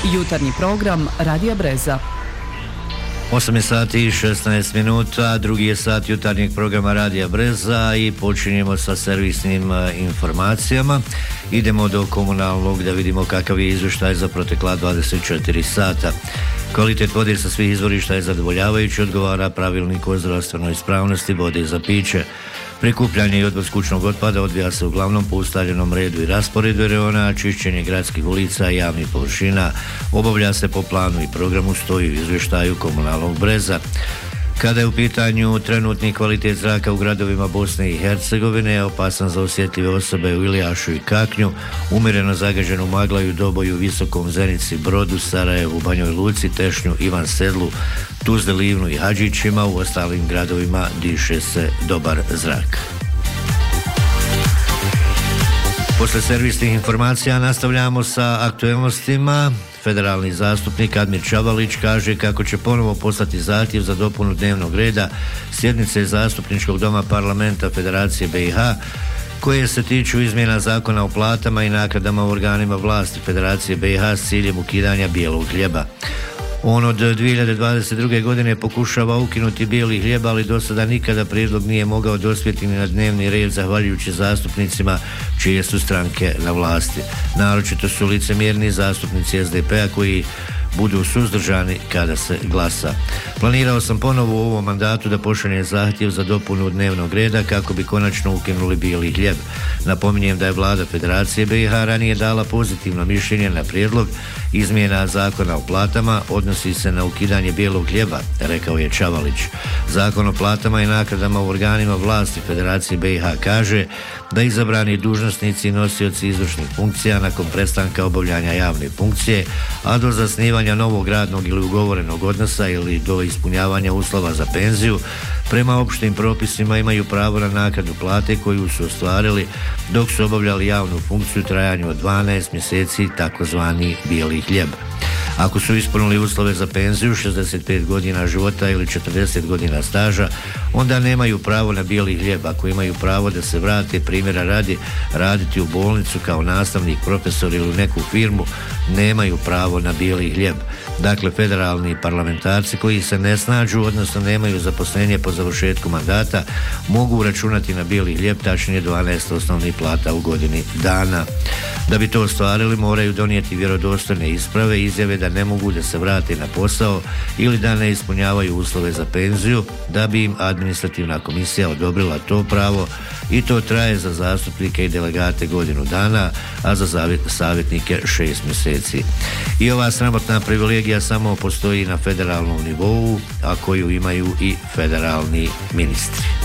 Jutarnji program Radija Breza. 8 sati i 16 minuta, drugi je sat jutarnjeg programa Radija Breza i počinjemo sa servisnim informacijama. Idemo do komunalnog da vidimo kakav je izvještaj za protekla 24 sata. Kvalitet vode sa svih izvorišta je zadovoljavajući, odgovara pravilnik o zdravstvenoj ispravnosti vode za piće. Prikupljanje i odvoz kućnog otpada odvija se uglavnom po ustaljenom redu i rasporedu reona, a čišćenje gradskih ulica i javnih površina obavlja se po planu i programu, stoji u izvještaju komunalnog Breza. Kada je u pitanju trenutni kvalitet zraka u gradovima Bosne i Hercegovine, opasan za osjetljive osobe u Ilijašu i Kaknju, umjereno zagađen u Maglaju, Doboju, Visokom, Zenici, Brodu, Sarajevu, Banjoj Luci, Tešnju, Ivan Sedlu, Tuzli, Livnu i Hadžićima, u ostalim gradovima diše se dobar zrak. Posle servisnih informacija nastavljamo sa aktuelnostima. Federalni zastupnik Admir Čavalić kaže kako će ponovo poslati zahtjev za dopunu dnevnog reda sjednice Zastupničkog doma parlamenta Federacije BiH koje se tiču izmjena zakona o platama i naknadama u organima vlasti Federacije BiH s ciljem ukidanja bijelog hljeba. On od 2022. godine pokušava ukinuti bijeli hljeb, ali do sada nikada prijedlog nije mogao dospjeti na dnevni red zahvaljujući zastupnicima čije su stranke na vlasti. Naročito su licemjerni zastupnici SDP-a koji budu suzdržani kada se glasa. Planirao sam ponovo u ovom mandatu da pošaljem zahtjev za dopunu dnevnog reda kako bi konačno ukinuli bijeli hljeb. Napominjem da je vlada Federacije BiH ranije dala pozitivno mišljenje na prijedlog izmjena zakona o platama, odnosi se na ukidanje bijelog hljeba, rekao je Čavalić. Zakon o platama i naknadama u organima vlasti Federacije BiH kaže da izabrani dužnosnici i nosioci izvršnih funkcija nakon prestanka obavljanja javne funkcije, a do zasnivanja novog radnog ili ugovorenog odnosa ili do ispunjavanja uslova za penziju, prema opštim propisima imaju pravo na naknadu plate koju su ostvarili dok su obavljali javnu funkciju u trajanju od 12 mjeseci, takozvani bijeli hljeb. Ako su ispunili uslove za penziju 65 godina života ili 40 godina staža, onda nemaju pravo na bijeli hljeb. Ako imaju pravo da se vrate, primjera radi, raditi u bolnicu kao nastavnik, profesor ili u neku firmu, nemaju pravo na bijeli hljeb. Dakle, federalni parlamentarci koji se ne snađu, odnosno nemaju zaposlenje po završetku mandata, mogu računati na bijeli hljeb, tačnije 12 osnovnih plata u godini dana. Da bi to ostvarili, moraju donijeti vjerodostojne isprave, izjave da ne mogu da se vrate na posao ili da ne ispunjavaju uslove za penziju, da bi im administrativna komisija odobrila to pravo, i to traje za zastupnike i delegate godinu dana, a za savjetnike 6 mjeseci. I ova sramotna privilegija samo postoji na federalnom nivou, a koju imaju i federalni ministri.